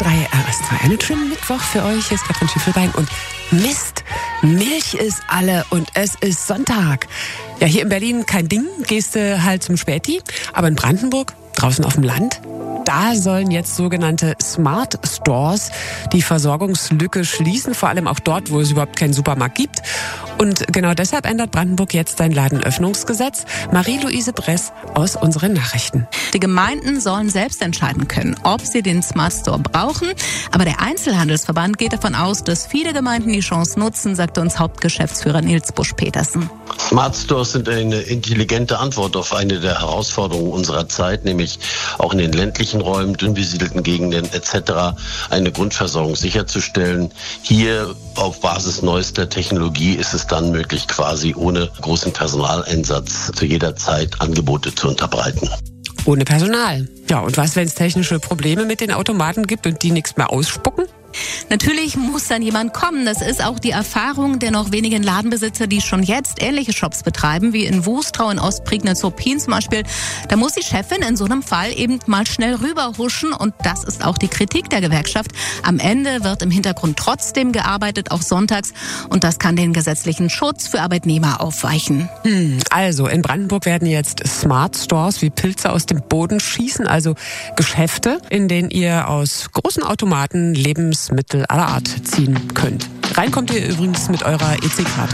103 RS2. Einen schönen Mittwoch für euch. Hier ist Katrin Schiefelbein und Mist, Milch ist alle und es ist Sonntag. Ja, hier in Berlin kein Ding, gehst du halt zum Späti. Aber in Brandenburg, draußen auf dem Land, da sollen jetzt sogenannte Smart Stores die Versorgungslücke schließen, vor allem auch dort, wo es überhaupt keinen Supermarkt gibt. Und genau deshalb ändert Brandenburg jetzt sein Ladenöffnungsgesetz. Marie-Louise Bress aus unseren Nachrichten. Die Gemeinden sollen selbst entscheiden können, ob sie den Smart Store brauchen. Aber der Einzelhandelsverband geht davon aus, dass viele Gemeinden die Chance nutzen, sagte uns Hauptgeschäftsführer Nils Busch-Petersen. Smart Stores sind eine intelligente Antwort auf eine der Herausforderungen unserer Zeit, nämlich auch in den ländlichen Räumen, dünn besiedelten Gegenden etc. eine Grundversorgung sicherzustellen. Hier auf Basis neuester Technologie ist es dann möglich, quasi ohne großen Personaleinsatz zu jeder Zeit Angebote zu unterbreiten. Ohne Personal. Ja, und was, wenn es technische Probleme mit den Automaten gibt und die nichts mehr ausspucken? Natürlich muss dann jemand kommen. Das ist auch die Erfahrung der noch wenigen Ladenbesitzer, die schon jetzt ähnliche Shops betreiben, wie in Wustrau, in Ostprignitz-Ruppin zum Beispiel. Da muss die Chefin in so einem Fall eben mal schnell rüberhuschen und das ist auch die Kritik der Gewerkschaft. Am Ende wird im Hintergrund trotzdem gearbeitet, auch sonntags, und das kann den gesetzlichen Schutz für Arbeitnehmer aufweichen. Also in Brandenburg werden jetzt Smart Stores wie Pilze aus dem Boden schießen, also Geschäfte, in denen ihr aus großen Automaten Lebensmittel aller Art ziehen könnt. Rein kommt ihr übrigens mit eurer EC-Karte.